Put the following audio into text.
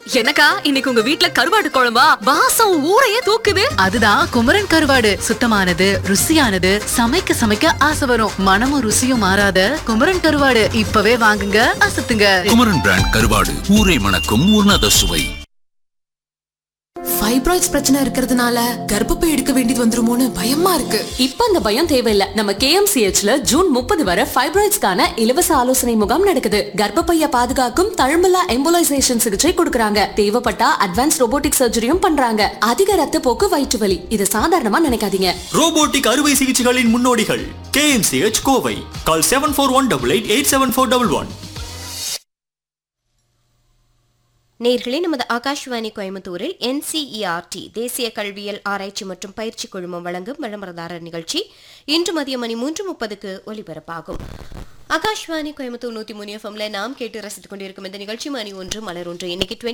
எனக்கா இன்னைக்கு உங்க வீட்ல கருவாடு குழம்பா? வாசம் ஊரையே தூக்குது. அதுதான் குமரன் கருவாடு. சுத்தமானது, ருசியானது, சமைக்க சமைக்க ஆசை வரும். மனமும் ருசியும் மாறாத குமரன் கருவாடு இப்பவே வாங்குங்க, அசத்துங்க. குமரன் பிராண்ட் கருவாடு, ஊரை மணக்கும் உன்னத சுவை. ஃபைப்ராய்ட்ஸ் பிரச்சனை இருக்கிறதுனால கர்ப்பப்பை எடுக்க வேண்டியது வந்துருமோன்னு பயமா இருக்கு. இப்ப அந்த பயம் தேவையில்ல. நம்ம KMCHல ஜூன் 30 வரை ஃபைப்ராய்ட்ஸ்க்கான இலவச ஆலோசனை முகாம் நடக்குது. கர்ப்பப்பைய பாதுகாக்கும் தழும்பலா எம்போலைசேஷன் சிகிச்சை கொடுக்கறாங்க. தேவைப்பட்டா அட்வான்ஸ் ரோபோட்டிக் சர்ஜரியும் பண்றாங்க. அதிக ரத்த போக்கு, வயிற்று வலி இது சாதாரணமா நினைக்காதீங்க. ரோபோட்டிக் அறுவை சிகிச்சைகளின் முன்னோடிகள் KMCH கோவை. கால் 7418887411. நேர்களே, நமது ஆகாஷ்வாணி கோயம்புத்தூரில் NCERT தேசிய கல்வியல் ஆராய்ச்சி மற்றும் பயிற்சி குழுமம் வழங்கும் விளம்பரதாரர் நிகழ்ச்சி இன்று மதியம் மணி 3:30 ஒலிபரப்பாகும். ஆகாஷ்வாணி கோயம்புத்தூர் 103 FM நாம் கேட்டு ரசித்துக் கொண்டிருக்கும் இந்த நிகழ்ச்சி மணி 1 மலர் 1. இன்னைக்கு